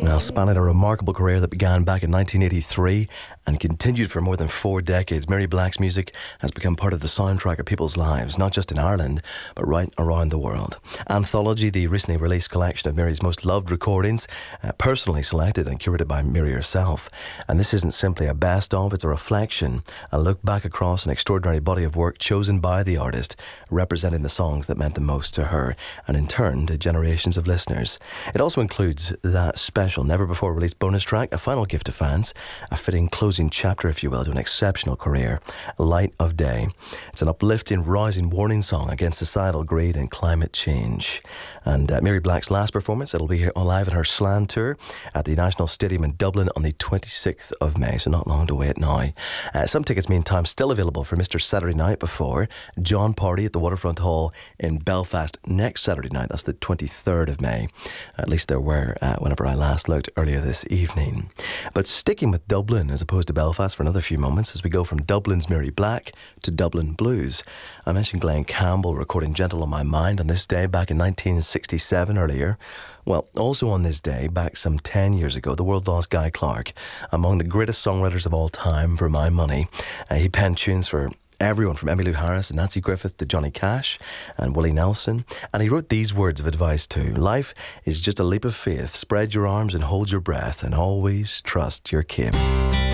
Now, spanning a remarkable career that began back in 1983 and continued for more than 4 decades, Mary Black's music has become part of the soundtrack of people's lives, not just in Ireland, but right around the world. Anthology, the recently released collection of Mary's most loved recordings, personally selected and curated by Mary herself. And this isn't simply a best-of, it's a reflection, a look back across an extraordinary body of work chosen by the artist, representing the songs that meant the most to her, and in turn to generations of listeners. It also includes that special, never-before-released bonus track, a final gift to fans, a fitting closing chapter, if you will, to an exceptional career, Light of Day. It's an uplifting, rousing warning song against societal greed and climate change. And Mary Black's last performance, it'll be here live at her Slan tour at the National Stadium in Dublin on the 26th of May, so not long to wait now. Some tickets, meantime, still available for Mr. Saturday Night before, John Party at the Waterfront Hall in Belfast next Saturday night, that's the 23rd of May. At least there were whenever I last looked earlier this evening. But sticking with Dublin as opposed to Belfast for another few moments as we go from Dublin's Mary Black to Dublin Blues. I mentioned Glenn Campbell recording Gentle on My Mind on this day back in 1967 earlier. Well, also on this day, back some 10 years ago, the world lost Guy Clark, among the greatest songwriters of all time, for my money. He penned tunes for everyone from Emmylou Harris and Nancy Griffith to Johnny Cash and Willie Nelson. And he wrote these words of advice too. Life is just a leap of faith. Spread your arms and hold your breath and always trust your kin.